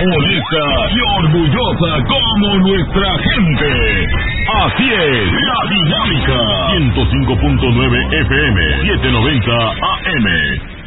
molesta y orgullosa como nuestra gente. Así es, La Dinámica. 105.9 FM, 790 AM.